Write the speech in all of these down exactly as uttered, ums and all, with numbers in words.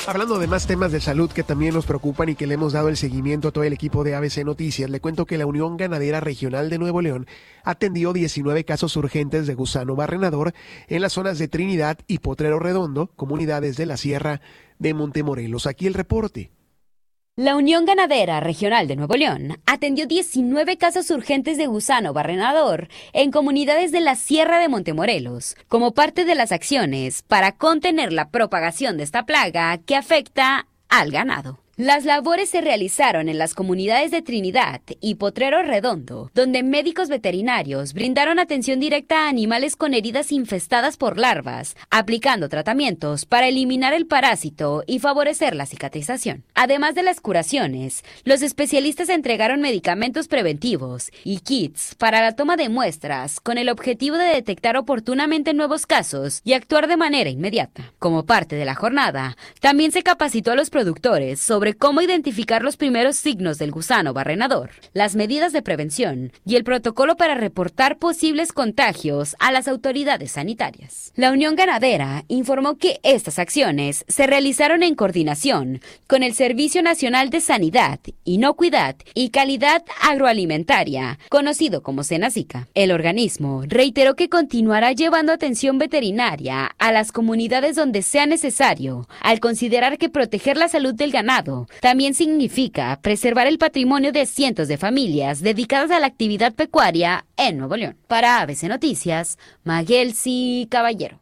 Hablando de más temas de salud que también nos preocupan y que le hemos dado el seguimiento a todo el equipo de A B C Noticias, le cuento que la Unión Ganadera Regional de Nuevo León atendió diecinueve casos urgentes de gusano barrenador en las zonas de Trinidad y Potrero Redondo, comunidades de la Sierra de Montemorelos. Aquí el reporte. La Unión Ganadera Regional de Nuevo León atendió diecinueve casos urgentes de gusano barrenador en comunidades de la Sierra de Montemorelos, como parte de las acciones para contener la propagación de esta plaga que afecta al ganado. Las labores se realizaron en las comunidades de Trinidad y Potrero Redondo, donde médicos veterinarios brindaron atención directa a animales con heridas infestadas por larvas, aplicando tratamientos para eliminar el parásito y favorecer la cicatrización. Además de las curaciones, los especialistas entregaron medicamentos preventivos y kits para la toma de muestras con el objetivo de detectar oportunamente nuevos casos y actuar de manera inmediata. Como parte de la jornada, también se capacitó a los productores sobre cómo identificar los primeros signos del gusano barrenador, las medidas de prevención y el protocolo para reportar posibles contagios a las autoridades sanitarias. La Unión Ganadera informó que estas acciones se realizaron en coordinación con el Servicio Nacional de Sanidad, Inocuidad y Calidad Agroalimentaria, conocido como SENASICA. El organismo reiteró que continuará llevando atención veterinaria a las comunidades donde sea necesario, al considerar que proteger la salud del ganado también significa preservar el patrimonio de cientos de familias dedicadas a la actividad pecuaria en Nuevo León. Para A B C Noticias, Maguelsi Caballero.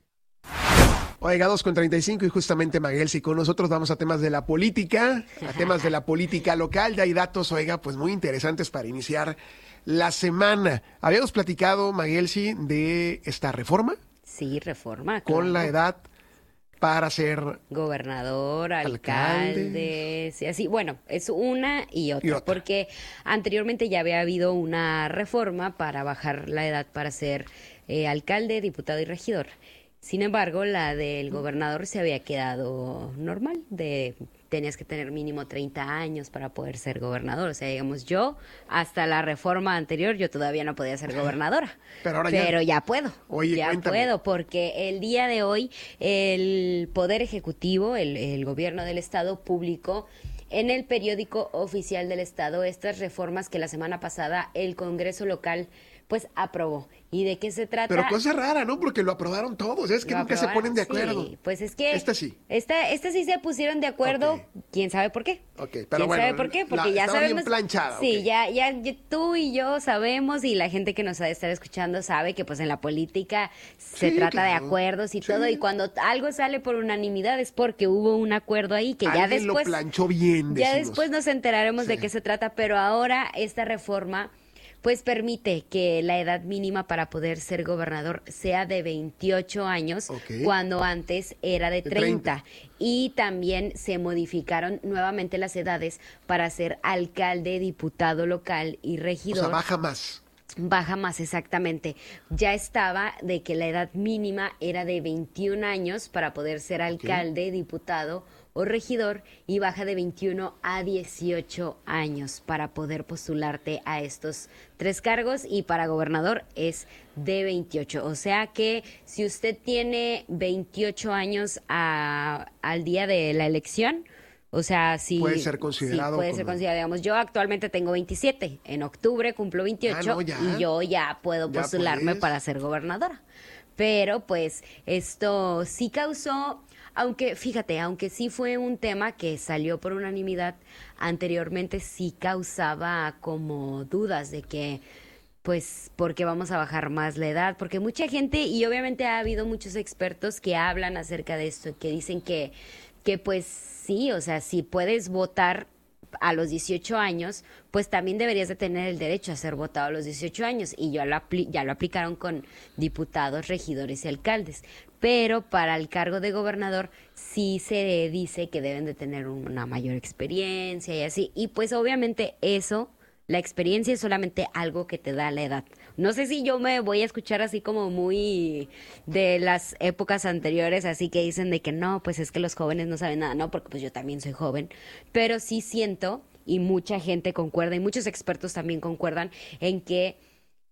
Oiga, dos con treinta y cinco y justamente Maguelsi con nosotros. Vamos a temas de la política, a temas de la política local. Ya hay datos, oiga, pues muy interesantes para iniciar la semana. Habíamos platicado, Maguelsi, de esta reforma. Sí, reforma. Con claro. la edad para ser gobernador, alcalde, alcalde, sí, así, bueno, es una y otra, y otra, porque anteriormente ya había habido una reforma para bajar la edad para ser eh, alcalde, diputado y regidor. Sin embargo, la del gobernador se había quedado normal, de tenías que tener mínimo treinta años para poder ser gobernador. O sea, digamos, yo, hasta la reforma anterior, yo todavía no podía ser gobernadora. Pero ahora Pero ya. ya puedo. Oye, ya cuéntame. puedo, porque el día de hoy el Poder Ejecutivo, el, el gobierno del Estado, publicó en el periódico oficial del Estado estas reformas que la semana pasada el Congreso local pues aprobó. ¿Y de qué se trata? Pero cosa rara, ¿no? Porque lo aprobaron todos, es que Lo nunca se aprobaron, ponen de acuerdo. Sí, pues es que... Esta sí. Esta, esta sí se pusieron de acuerdo, Ok. ¿quién sabe por qué? Ok, pero ¿Quién bueno, sabe por qué? Porque la- ya estaba sabemos... bien planchada, Sí, ok. ya, ya, ya tú y yo sabemos, y la gente que nos ha de estar escuchando sabe que pues en la política se Sí, trata de claro. acuerdos y Sí. todo, y cuando algo sale por unanimidad es porque hubo un acuerdo ahí, que ya Alguien después... lo planchó bien, Ya decimos. después nos enteraremos Sí. de qué se trata, pero ahora esta reforma pues permite que la edad mínima para poder ser gobernador sea de veintiocho años, Ok. cuando antes era de De treinta. treinta. Y también se modificaron nuevamente las edades para ser alcalde, diputado local y O regidor. sea, baja más. Baja más, exactamente. Ya estaba de que la edad mínima era de veintiún años para poder ser alcalde, diputado o regidor, y baja de veintiuno a dieciocho años para poder postularte a estos tres cargos, y para gobernador es de veintiocho. O sea que si usted tiene veintiocho años a, al día de la elección, o sea, si Puede ser considerado sí, puede ser como- considerado, digamos, yo actualmente tengo veintisiete, en octubre cumplo veintiocho, Ah, no, ya. y yo ya puedo Ya postularme puedes. para ser gobernadora. Pero pues esto sí causó, aunque fíjate, aunque sí fue un tema que salió por unanimidad, anteriormente sí causaba como dudas de que pues porque vamos a bajar más la edad, porque mucha gente, y obviamente ha habido muchos expertos que hablan acerca de esto, que dicen que que pues sí, o sea, si puedes votar a los dieciocho años, pues también deberías de tener el derecho a ser votado a los dieciocho años, y ya lo, apli- ya lo aplicaron con diputados, regidores y alcaldes. Pero para el cargo de gobernador sí se dice que deben de tener una mayor experiencia y así, y pues obviamente eso, la experiencia es solamente algo que te da la edad. No sé si yo me voy a escuchar así como muy de las épocas anteriores, así que dicen de que no, pues es que los jóvenes no saben nada, no, porque pues yo también soy joven, pero sí siento, y mucha gente concuerda, y muchos expertos también concuerdan, en que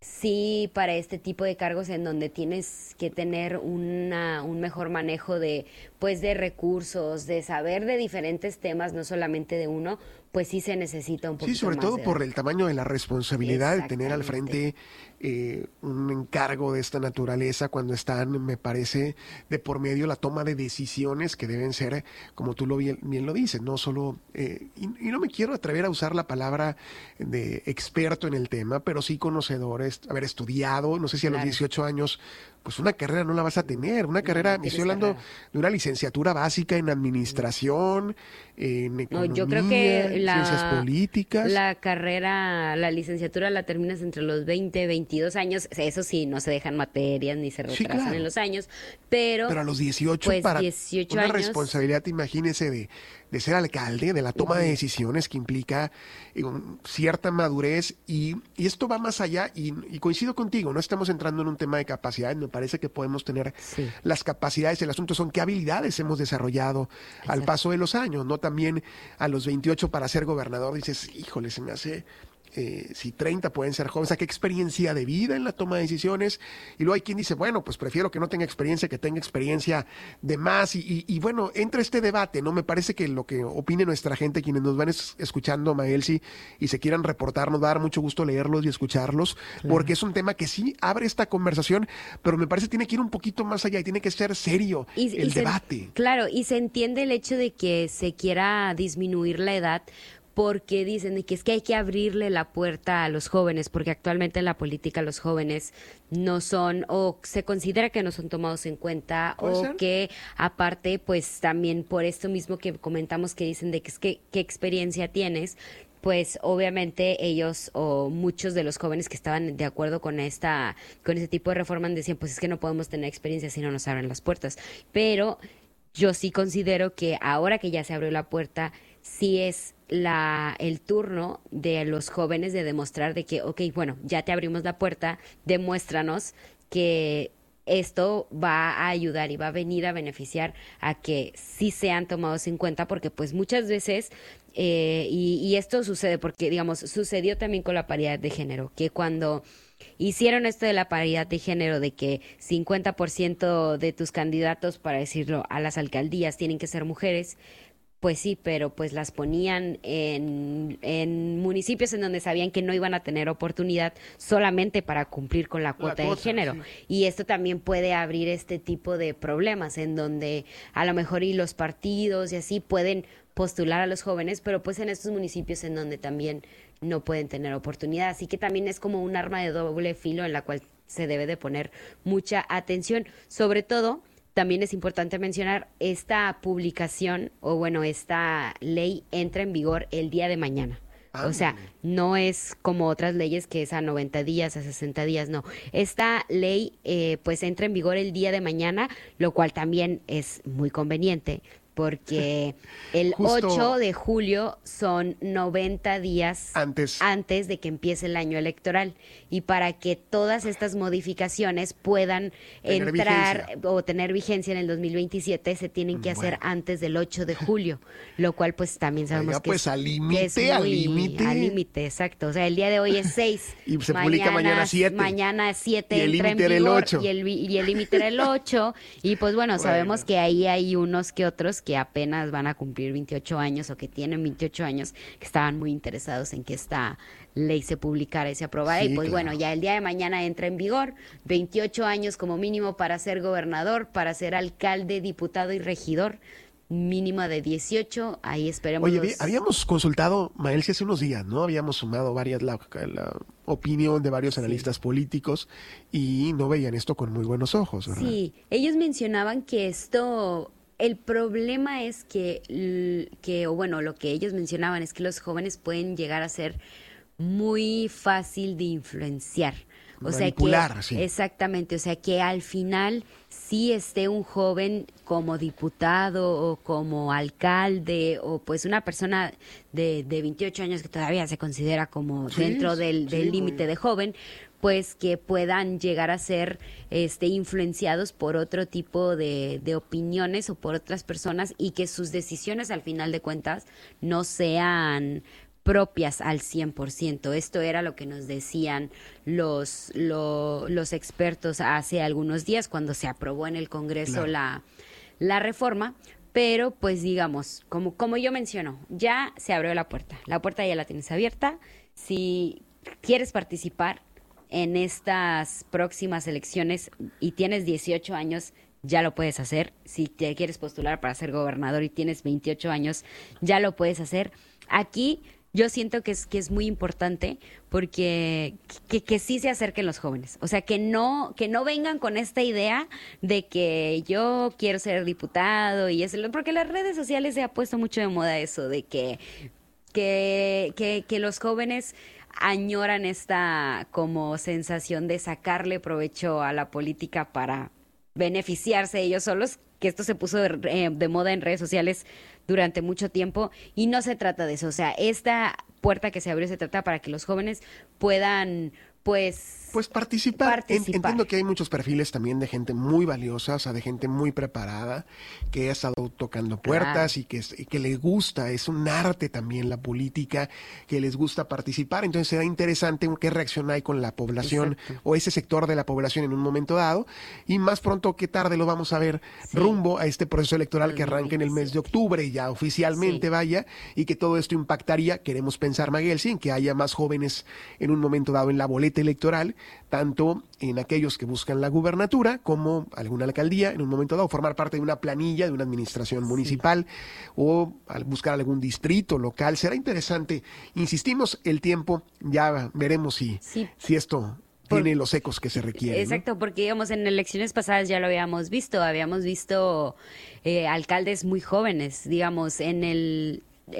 Sí, para este tipo de cargos en donde tienes que tener una, un mejor manejo de, pues, de recursos, de saber de diferentes temas, no solamente de uno, pues sí se necesita un Sí, poquito sobre más todo de por edad. el tamaño de la responsabilidad de tener al Exactamente. frente eh, un encargo de esta naturaleza cuando están, me parece, de por medio la toma de decisiones que deben ser, como tú lo bien, bien lo dices, no solo, eh, y, y no me quiero atrever a usar la palabra de experto en el tema, pero sí conocedores, haber estudiado, no sé si a los Claro. dieciocho años, pues una carrera no la vas a tener, una No, carrera, no me estoy tienes hablando carrera. de una licenciatura básica en Ujú. administración, en No, yo creo que economía, ciencias la, políticas. la carrera, la licenciatura la terminas entre los veinte, veintidós años. Eso sí, no se dejan materias ni se Sí, retrasan en claro. los años, pero Pero a los dieciocho pues para dieciocho una años, responsabilidad, imagínese, de, de ser alcalde, de la toma de ujú, decisiones que implica eh, un- cierta madurez y, y esto va más allá y, y coincido contigo, no estamos entrando en un tema de capacidades, me parece que podemos tener sí, las capacidades, el asunto son qué habilidades hemos desarrollado al exacto. paso de los años, ¿no? También a los veintiocho para ser gobernador dices, híjole, se me hace eh, si treinta pueden ser jóvenes, o sea, qué experiencia de vida en la toma de decisiones. Y luego hay quien dice, bueno, pues prefiero que no tenga experiencia, que tenga experiencia de más. Y, y, y bueno, entra este debate, ¿no? Me parece que lo que opine nuestra gente, quienes nos van es, escuchando, Maelsi, y se quieran reportar, nos va a dar mucho gusto leerlos y escucharlos, porque Claro. es un tema que sí abre esta conversación, pero me parece que tiene que ir un poquito más allá y tiene que ser serio Y, y el se, en- debate. claro, y se entiende el hecho de que se quiera disminuir la edad porque dicen de que es que hay que abrirle la puerta a los jóvenes, porque actualmente en la política los jóvenes no son, o se considera que no son tomados en cuenta, ¿Puede o ser? que aparte, pues también por esto mismo que comentamos que dicen de que es que qué experiencia tienes, pues obviamente ellos o muchos de los jóvenes que estaban de acuerdo con esta con ese tipo de reforma decían pues es que no podemos tener experiencia si no nos abren las puertas, pero yo sí considero que ahora que ya se abrió la puerta sí es la el turno de los jóvenes de demostrar de que ok, bueno, ya te abrimos la puerta, demuéstranos que esto va a ayudar y va a venir a beneficiar a que sí sean tomados en cuenta porque pues muchas veces eh, y, y esto sucede porque digamos sucedió también con la paridad de género que cuando hicieron esto de la paridad de género de que cincuenta por ciento de tus candidatos para decirlo a las alcaldías tienen que ser mujeres pues sí, pero pues las ponían en, en municipios en donde sabían que no iban a tener oportunidad solamente para cumplir con la La cuota de cuota, género. sí. Y esto también puede abrir este tipo de problemas en donde a lo mejor y los partidos y así pueden postular a los jóvenes, pero pues en estos municipios en donde también no pueden tener oportunidad. Así que también es como un arma de doble filo en la cual se debe de poner mucha atención, sobre todo también es importante mencionar, esta publicación o bueno, esta ley entra en vigor el día de mañana. O sea, Ándale. no es como otras leyes que es a noventa días, a sesenta días, no. Esta ley eh, pues entra en vigor el día de mañana, lo cual también es muy conveniente porque el ocho Justo de julio son noventa días antes, antes de que empiece el año electoral y para que todas estas modificaciones puedan tener entrar vigencia. o tener vigencia en el dos mil veintisiete se tienen que hacer Bueno. antes del ocho de julio, lo cual pues también sabemos Oiga, que pues es al que es límite, al muy al límite. límite, exacto. O sea, el día de hoy es seis, Y se publica mañana mañana siete. mañana Y siete el entra en límite era el vigor ocho. y el vi- y el límite era el ocho y pues bueno, sabemos Bueno. que ahí hay unos que otros que apenas van a cumplir veintiocho años o que tienen veintiocho años que estaban muy interesados en que esta ley se publicara y se aprobara y Sí, pues bueno, claro. ya el día de mañana entra en vigor, veintiocho años como mínimo para ser gobernador, para ser alcalde, diputado y regidor, mínimo de dieciocho, ahí esperemos Oye, vi- los... habíamos consultado, Maelsi, hace unos días, ¿no? Habíamos sumado varias, la, la opinión de varios Sí. analistas políticos y no veían esto con muy buenos ojos, ¿verdad? Sí, ellos mencionaban que esto, el problema es que, l- que, o bueno, lo que ellos mencionaban es que los jóvenes pueden llegar a ser muy fácil de influenciar. O sea que, Manipular, sí. exactamente, o sea que al final sí esté un joven como diputado o como alcalde o pues una persona de, de veintiocho años que todavía se considera como Sí, dentro del sí, del muy- límite de joven, pues que puedan llegar a ser este influenciados por otro tipo de, de opiniones o por otras personas y que sus decisiones al final de cuentas no sean propias al cien por ciento. Esto era lo que nos decían los, lo, los expertos hace algunos días cuando se aprobó en el Congreso claro. la, la reforma. Pero pues digamos, como, como yo menciono, ya se abrió la puerta. La puerta ya la tienes abierta. Si quieres participar en estas próximas elecciones y tienes dieciocho años, ya lo puedes hacer. Si te quieres postular para ser gobernador y tienes veintiocho años, ya lo puedes hacer. Aquí yo siento que es que es muy importante porque que, que sí se acerquen los jóvenes. O sea, que no que no vengan con esta idea de que yo quiero ser diputado y eso, porque las redes sociales se ha puesto mucho de moda eso de que que que, que los jóvenes añoran esta como sensación de sacarle provecho a la política para beneficiarse ellos solos, que esto se puso de, eh, de moda en redes sociales durante mucho tiempo y no se trata de eso. O sea, esta puerta que se abrió se trata para que los jóvenes puedan pues pues participar. participar. Entiendo que hay muchos perfiles también de gente muy valiosa, o sea, de gente muy preparada, que ha estado tocando puertas claro. y, que, y que le gusta, es un arte también la política, que les gusta participar. Entonces será interesante qué reacción hay con la población Exacto. o ese sector de la población en un momento dado. Y más pronto que tarde lo vamos a ver sí. rumbo a este proceso electoral que arranca en el mes de octubre, ya oficialmente sí. vaya, y que todo esto impactaría, queremos pensar, Maguelsi, en que haya más jóvenes en un momento dado en la boleta electoral, tanto en aquellos que buscan la gubernatura como alguna alcaldía, en un momento dado formar parte de una planilla de una administración municipal sí. o al buscar algún distrito local. Será interesante. Insistimos, el tiempo, ya veremos si, sí. si esto tiene Por, los ecos que se requieren. Exacto, ¿no? Porque digamos en elecciones pasadas ya lo habíamos visto, habíamos visto eh, alcaldes muy jóvenes, digamos, en el...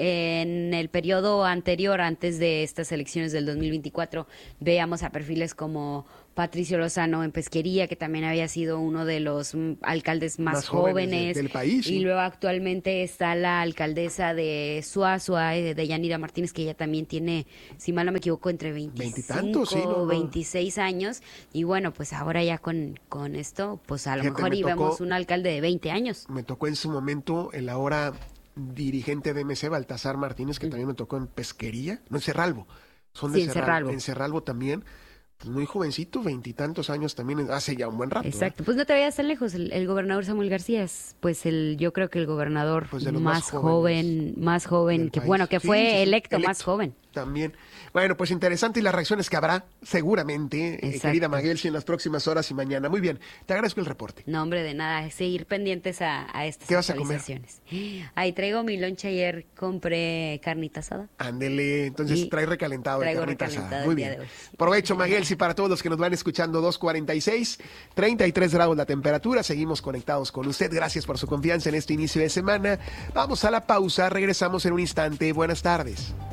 En el periodo anterior, antes de estas elecciones del dos mil veinticuatro, veíamos a perfiles como Patricio Lozano en Pesquería, que también había sido uno de los alcaldes más, más jóvenes, jóvenes de, del país. Y ¿sí? luego actualmente está la alcaldesa de Suazua, de Yanira Martínez, que ella también tiene, si mal no me equivoco, entre veinticinco sí, no, no. veintiséis años. Y bueno, pues ahora ya con, con esto, pues a lo Fíjate, mejor y tocó, vemos un alcalde de veinte años. Me tocó en su momento el ahora dirigente de M C, Baltasar Martínez, que mm. también me tocó en Pesquería, no en Cerralbo, son de sí, en Cerralbo, Cerralbo. En Cerralbo también, pues muy jovencito, veintitantos años también, hace ya un buen rato. Exacto, ¿eh? Pues no te vayas tan lejos, el, el gobernador Samuel García es, pues el, yo creo que el gobernador pues más, más joven, más joven, que país. bueno, que sí, fue sí, sí, electo, electo más joven. También. Bueno, pues interesante y las reacciones que habrá seguramente, eh, querida Maguelsi, en las próximas horas y mañana. Muy bien, te agradezco el reporte. No, hombre, de nada, seguir pendientes a, a estas ¿Qué vas actualizaciones. a comer? Ahí traigo mi lonche, ayer compré carnita asada. Ándele, entonces y trae recalentado de carnita asada. Muy bien. Provecho, Maguelsi, para todos los que nos van escuchando, dos cuarenta y seis, treinta y tres grados la temperatura. Seguimos conectados con usted. Gracias por su confianza en este inicio de semana. Vamos a la pausa, regresamos en un instante. Buenas tardes.